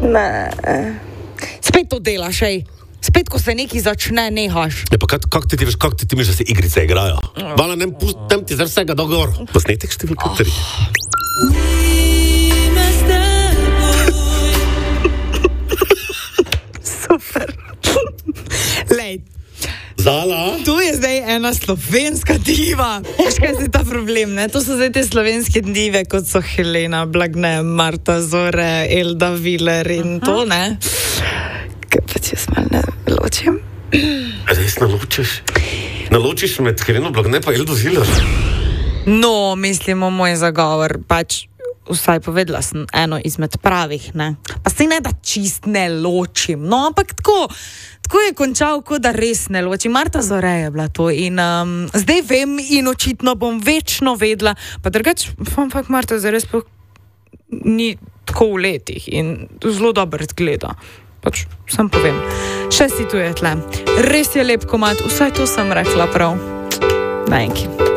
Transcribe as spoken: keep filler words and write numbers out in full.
Ne. Spet to delaš, ej. Spet, ko se neki začne, nehaš. Ja, pa kako ti veš, kako ti misliš, da se igrice igrajo? Vala, ne pustim ti za vsega dogor. Posnetek številka tri. Super. Lej. Zala? Tu je zdaj ena slovenska diva. Veš, kaj je ta problem, ne? To so zdaj te slovenske dive, kot so Helena Blagne, Marta Zore, Elda Viler in Aha. to, ne? Kaj pa če jaz malo ne ločim? Res naločiš? Naločiš med Heleno Blagne pa Eldo Viler? No, mislimo, moj zagovor, pač vsaj povedala sem eno izmed pravih, ne? Pa se ne da čist ne ločim, no, ampak tako, tako je končal, kot da res ne ločim. Marta Zore je bila to in um, zdaj vem in očitno bom večno vedla, pa drugač, fakt Marta Zore sploh ni tako v letih in zelo dobro zgleda. Pač, sam povem. Še si tu je tle. Res je lep komad, vsaj to sem rekla prav. Najki.